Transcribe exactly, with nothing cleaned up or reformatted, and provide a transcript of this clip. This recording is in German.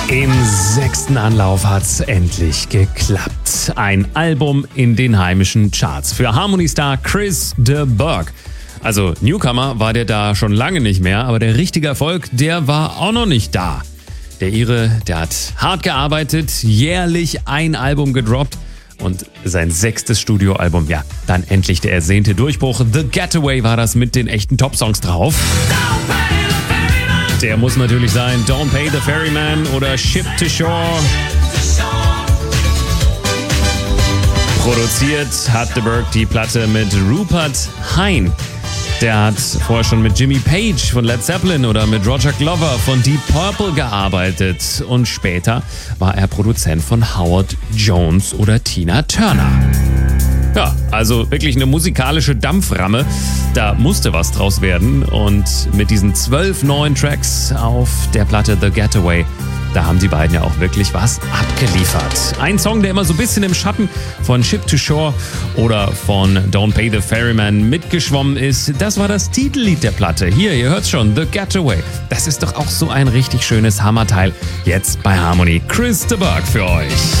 Im sechsten Anlauf hat's endlich geklappt. Ein Album in den heimischen Charts für Harmony-Star Chris de Burgh. Also Newcomer war der da schon lange nicht mehr, aber der richtige Erfolg, der war auch noch nicht da. Der Ire, der hat hart gearbeitet, jährlich ein Album gedroppt und sein sechstes Studioalbum, ja, dann endlich der ersehnte Durchbruch. The Getaway war das mit den echten Top-Songs drauf. Der muss natürlich sein Don't Pay the Ferryman oder Ship to Shore. Produziert hat de Burgh die Platte mit Rupert Hine. Der hat vorher schon mit Jimmy Page von Led Zeppelin oder mit Roger Glover von Deep Purple gearbeitet. Und später war er Produzent von Howard Jones oder Tina Turner. Ja, also wirklich eine musikalische Dampframme. Da musste was draus werden. Und mit diesen zwölf neuen Tracks auf der Platte The Getaway, da haben die beiden ja auch wirklich was abgeliefert. Ein Song, der immer so ein bisschen im Schatten von Ship to Shore oder von Don't Pay the Ferryman mitgeschwommen ist, das war das Titellied der Platte. Hier, ihr hört's schon, The Getaway. Das ist doch auch so ein richtig schönes Hammerteil. Jetzt bei Harmony. Chris de Burgh für euch.